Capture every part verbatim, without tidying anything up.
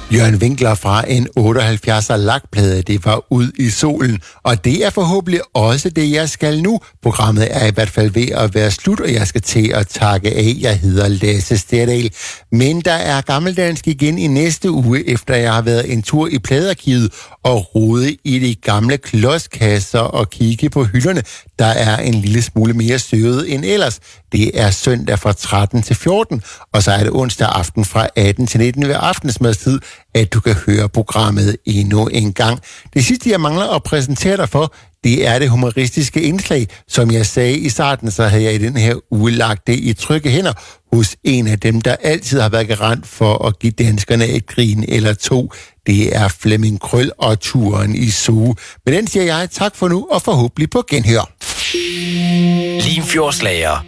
Jørgen Winkler fra en otteoghalvfjerdser lakplade, det var ud i solen, og det er forhåbentlig også det, jeg skal nu. Programmet er i hvert fald ved at være slut, og jeg skal til at takke af. Jeg hedder Lasse Stedal, men der er gammeldansk igen i næste uge, efter jeg har været en tur i pladearkivet og rode i de gamle klodskasser og kigge på hylderne. Der er en lille smule mere søget end ellers. Det er søndag fra tretten til fjorten, og så er det onsdag aften fra atten til nitten ved aftensmadstid, at du kan høre programmet endnu en gang. Det sidste, jeg mangler at præsentere dig for, det er det humoristiske indslag. Som jeg sagde i starten, så havde jeg i den her uge lagt det i trygge hænder hos en af dem, der altid har været garant for at give danskerne et grin eller to. Det er Flemming Krøll og turen i Zoo. Men den siger jeg tak for nu, og forhåbentlig på genhør. Limfjordslager.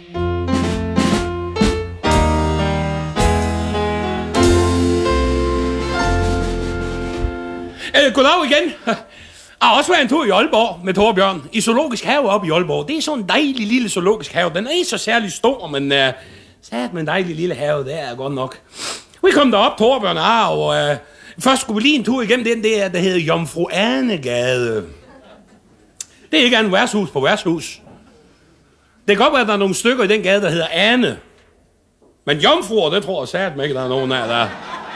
Øh, goddag igen. Jeg har også været en tur i Aalborg med Torbjørn. I Zoologisk Have oppe i Aalborg. Det er sådan en dejlig lille zoologisk have. Den er ikke så særlig stor, men uh, sat med en dejlig lille have, det er godt nok. Vi kom derop, Torbjørn og jeg, og uh, først skulle vi lige en tur igennem den der, der hedder Jomfru Ane-gade. Det er ikke andet værtshus på værtshus. Det kan godt være, at der er nogle stykker i den gade, der hedder Ane. Men jomfruer, det tror jeg sat mig ikke, der er nogen af der.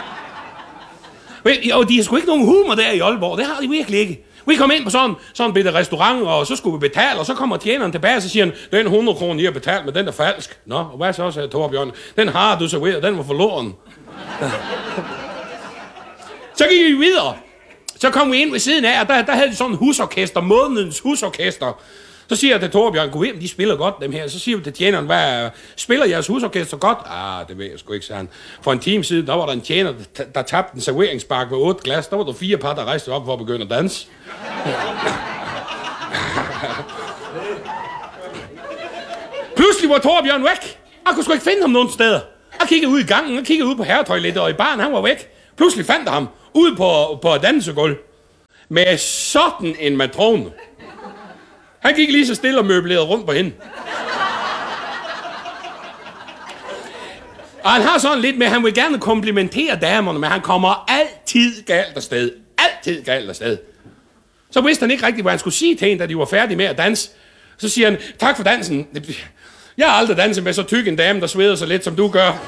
Og de har sgu ikke nogen humor der i Aalborg. Det har de virkelig ikke. Vi kom ind på sådan, sådan en bitte restaurant, og så skulle vi betale, og så kommer tjeneren tilbage, og så siger han, den hundrede kroner, I har betalt, men den er falsk. Nå, og hvad så, sagde Torbjørn? Den har du serveret, den var forloren. Så gik vi videre. Så kom vi ind ved siden af, og der, der havde de sådan en husorkester, månedens husorkester. Så siger jeg til Torbjørn, gå ind, de spiller godt dem her. Så siger vi til tjeneren, hvad spiller jeres husorkester godt? Ah, det ved jeg sgu ikke, sagde han. For en time siden, der var der en tjener, der, der tabte en serveringsbakke med otte glas. Der var der fire par, der rejste op for at begynde at danse. Pludselig var Torbjørn væk. Jeg kunne sgu ikke finde ham nogen steder. Jeg kiggede ud i gangen, jeg kiggede ud på herretoilettet, og i baren, han var væk. Pludselig fandt jeg ham ude på, på dansegulv med sådan en matrone. Han gik lige så stille og møblerede rundt på hende. Og han har sådan lidt med, han vil gerne komplimentere damerne, men han kommer altid galt afsted. Altid galt afsted. Så vidste han ikke rigtigt, hvad han skulle sige til hende, da de var færdige med at danse. Så siger han, tak for dansen. Jeg har aldrig danset med så tyk en dame, der sveder så lidt, som du gør.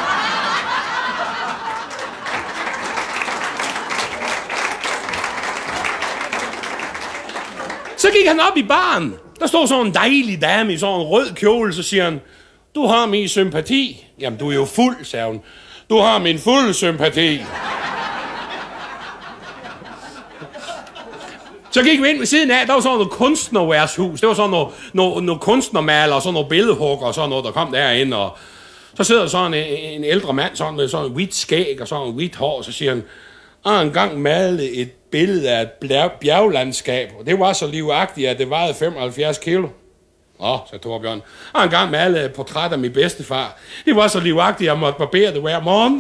Så gik han op i baren. Der stod sådan en dejlig dame i sådan en rød kjole, så siger han, du har min sympati. Jamen, du er jo fuld, sagde hun. Du har min fulde sympati. Så gik vi ind ved siden af, der var sådan noget kunstnerværshus. Det var sådan noget, noget, noget kunstnermaler og sådan noget billedhugger og sådan noget, der kom derinde. Og så sidder der sådan en, en ældre mand sådan med sådan en hvidt skæg og sådan en hvidt hår, og så siger han, jeg har engang malet et billede af et bjerglandskab, og det var så livagtigt, at det vejede femoghalvfjerds kilo. Åh, sagde Torbjørn. Jeg har engang malet et portræt af min bedstefar. Det var så livagtigt, at jeg måtte barbere det hver morgen.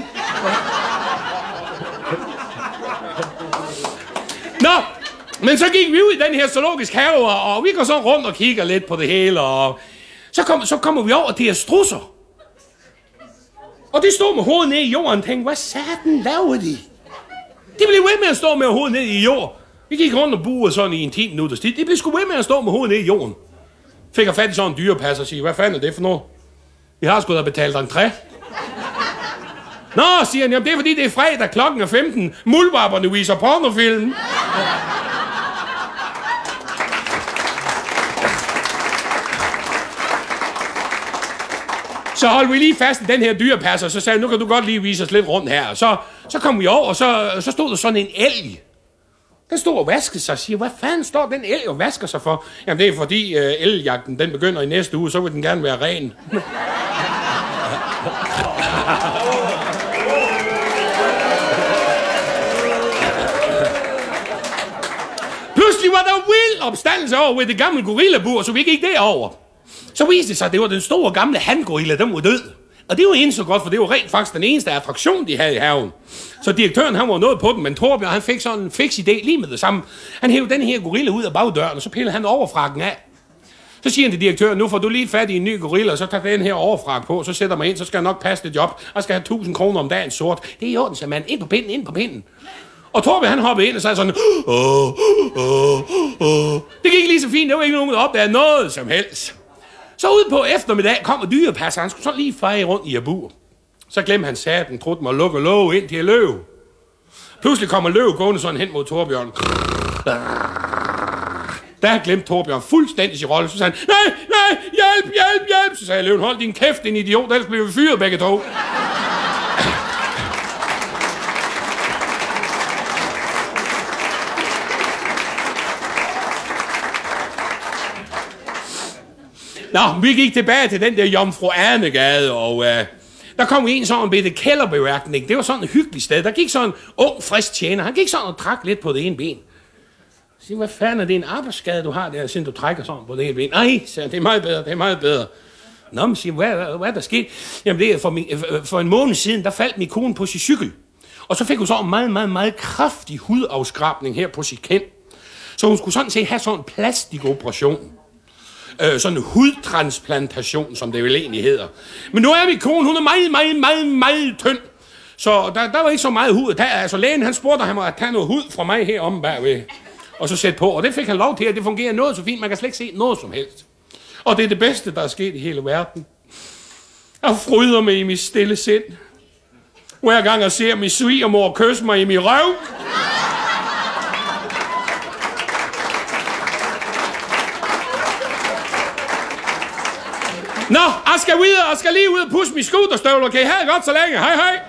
Nå, men så gik vi ud i den her zoologisk have, og vi går så rundt og kigger lidt på det hele, og så, kom, så kommer vi over til her strusser. Og de stod med hovedet ned i jorden og tænkte, hvad satan laver de? De blev ved med at stå med hovedet ned i jord. Vi gik rundt og buede sådan i en ti minutters tid. De blev sgu ved med at stå med hovedet ned i jorden. Fik jeg fat i sådan en dyrepasser og sige, hvad fanden er det for noget? Vi har sgu da betalt entré. Nå, siger han, jamen det er fordi det er fredag, klokken er femten. Muldvarperne viser pornofilm. Så holdt vi lige fast i den her dyrepasser, så sagde jeg, nu kan du godt lige vise os lidt rundt her. Så, så kom vi over, og så, så stod der sådan en elg. Den stod og vaskede sig og siger, hvad fanden står den elg og vasker sig for? Jamen det er fordi uh, elgjagten, den begynder i næste uge, så vil den gerne være ren. Pludselig var der vild opstandelse over ved det gamle gorillabur, så vi gik derover. Så viste det sig, at det var den store gamle hangorilla, den var død. Og det var ikke så godt, for det var rent faktisk den eneste attraktion, de havde i haven. Så direktøren, han var nået på den, men Torbjørn, han fik sådan en fiks idé lige med det samme. Han hævde den her gorilla ud af bagdøren, og så pillede han overfrakken af. Så siger han til direktøren, nu får du lige fat i en ny gorilla, så tager den her overfrak på, så sætter mig ind, så skal jeg nok passe det job, og skal have tusind kroner om dagen sort. Det er i orden, så man. Ind på pinden, ind på pinden. Og Torben, han hoppede ind og sagde sådan, åh, åh, åh. Det gik lige så fint, der var ikke nogen, der opdagede noget som helst. Så ud på eftermiddag kommer dyrepasser, han skulle så lige feje rundt i bur. Så glemte han saten, trutte mig og lukke låge ind til løv. Pludselig kommer løv gående sådan hen mod Torbjørn. Der glemte Torbjørn fuldstændig sin rolle. Så sagde han, nej, nej, hjælp, hjælp, hjælp. Så sagde løven, hold din kæft, din idiot, ellers bliver vi fyret begge to. Nå, vi gik tilbage til den der Jomfru Anegade, og øh, der kom vi ind sådan en bitte kælderbeværkning. Det var sådan et hyggeligt sted. Der gik sådan en ung, frisk tjener. Han gik sådan og trak lidt på det ene ben. Jeg siger, hvad fanden er det en arbejdsskade, du har der, siden du trækker sådan på det ene ben? Nej, siger, det er meget bedre, det er meget bedre. Nå, men siger, hvad, hvad, hvad er der sket? Jamen, det er for, min, for en måned siden, der faldt min kone på sin cykel. Og så fik hun så en meget, meget, meget kraftig hudafskrabning her på sit kind. Så hun skulle sådan set have sådan en plastikoperation. Øh, sådan en hudtransplantation, som det vel egentlig hedder. Men nu er min kone, hun er meget, meget, meget, meget tynd. Så der, der var ikke så meget hud. Der, altså lægen, han spurgte ham at tage noget hud fra mig her om bagved. Og så sætte på, og det fik han lov til, at det fungerer noget så fint. Man kan slet ikke se noget som helst. Og det er det bedste, der er sket i hele verden. Jeg fryder mig i mit stille sind. Hver gang jeg ser min svigermor kysse mig i min røv. Nå, jeg skal videre, jeg skal lige ud og pusse mine scooterstøvler. Kan I have det godt så længe? Hej, hej.